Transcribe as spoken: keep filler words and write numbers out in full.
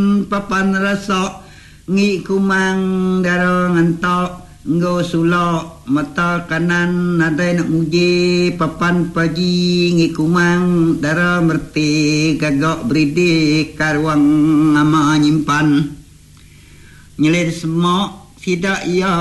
papan rasa ngi kumang daro ngantok nggo sulok mata kanan nadai nak muji papan paji ngi kumang daro merti gagak beridik karuang ama nyimpan nyelir semak tidak ia